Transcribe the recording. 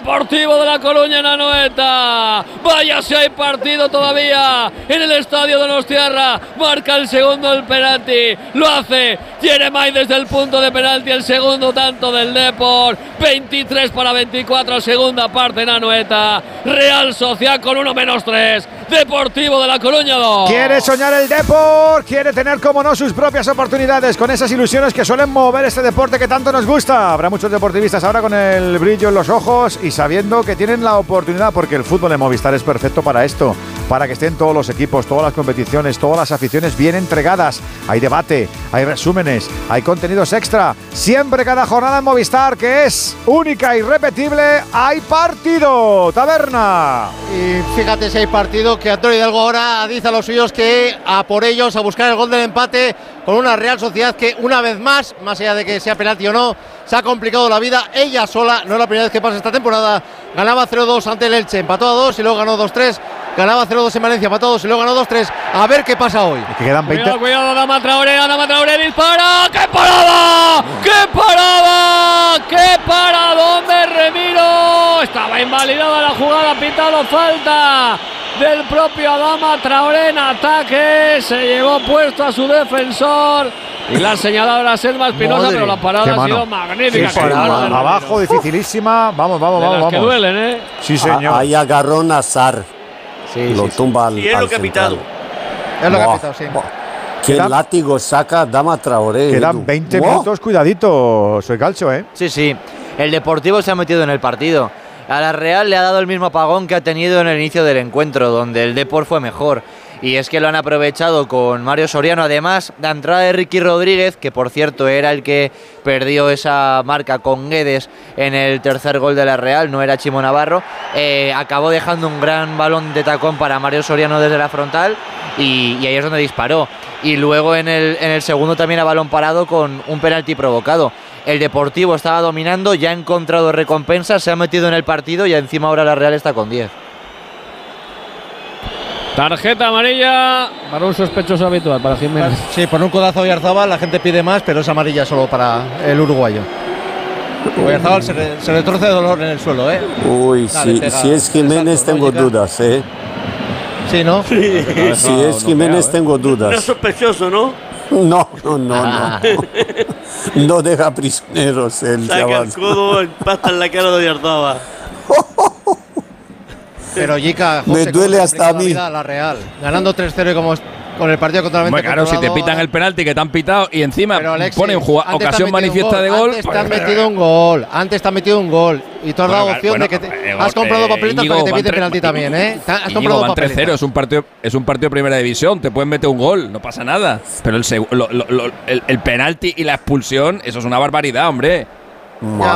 Deportivo de La Coruña en Anoeta. Vaya si hay partido todavía en el estadio Donostiarra. Marca el segundo el penalti. Lo hace Jeremai desde el punto de penalti. El segundo tanto del Depor. 23-24, segunda parte en Anoeta. Real Sociedad con 1-3. Deportivo de La Coruña 2. Quiere soñar el Depor, quiere tener como no sus propias oportunidades con esas ilusiones que suelen mover este deporte que tanto nos gusta. Habrá muchos deportivistas ahora con el brillo en los ojos y sabiendo que tienen la oportunidad, porque el fútbol de Movistar es perfecto para esto, para que estén todos los equipos, todas las competiciones, todas las aficiones bien entregadas. Hay debate, hay resúmenes, hay contenidos extra. Siempre cada jornada en Movistar, que es única e irrepetible, hay partido. Taberna. Y fíjate si hay partido, que Antonio Hidalgo ahora dice a los suyos que a por ellos, a buscar el gol del empate con una Real Sociedad que una vez más allá de que sea penalti o no, se ha complicado la vida ella sola. No es la primera vez que pasa esta temporada. Ganaba 0-2 ante el Elche, empató a 2 y luego ganó 2-3. Ganaba 0-2 en Valencia, empató a 2 y luego ganó 2-3. A ver qué pasa hoy. Que quedan 20. Cuidado, Adama Traoré dispara. ¡Qué parada! ¡Qué parada! ¡Qué paradón de Remiro! Estaba invalidada la jugada, pitado falta del propio Adama Traoré en ataque. Se llevó puesto a su defensor. Y la ha señalado la Selma Espinosa, pero la parada ha sido magnífica. Sí, abajo, dificilísima. Vamos. Que duelen, ¿eh? Sí, señor. Ahí agarró Nazar. Sí, lo tumba al. Y es lo que ha pitado. Es lo que ha pitado, sí. Qué látigo saca Adama Traoré. Quedan 20 minutos, cuidadito. Soy calcho, ¿eh? Sí. El Deportivo se ha metido en el partido. A la Real le ha dado el mismo apagón que ha tenido en el inicio del encuentro, donde el Depor fue mejor. Y es que lo han aprovechado con Mario Soriano. Además, la entrada de Ricky Rodríguez, que por cierto era el que perdió esa marca con Guedes en el tercer gol de la Real, no era Chimo Navarro, acabó dejando un gran balón de tacón para Mario Soriano desde la frontal y ahí es donde disparó. Y luego en el segundo también a balón parado con un penalti provocado. El Deportivo estaba dominando, ya ha encontrado recompensa, se ha metido en el partido y encima ahora la Real está con 10. Tarjeta amarilla para un sospechoso habitual, para Jiménez. Sí, por un codazo a Oyarzabal la gente pide más, pero es amarilla solo para el uruguayo. Oyarzabal se retorce de dolor en el suelo, ¿eh? Uy, si es Jiménez tengo dudas, ¿eh? Sí, ¿no? Sí. Si es Jiménez tengo dudas. Era sospechoso, ¿no? No. No deja prisioneros el Saca chaval. el codo, impacta en la cara de Oyarzabal. Pero Jica, me duele hasta a mí. La Real, ganando 3-0 y como con el partido totalmente muy claro, si te pitan el penalti que te han pitado y encima ponen ocasión manifiesta de gol. Antes te han metido un gol. Y tú has dado opción de que has comprado papeletas para que te piten penalti también, ¿eh? Has comprado van papeletas. 3-0, es un partido de primera división, te pueden meter un gol, no pasa nada. Pero el penalti y la expulsión, eso es una barbaridad, hombre.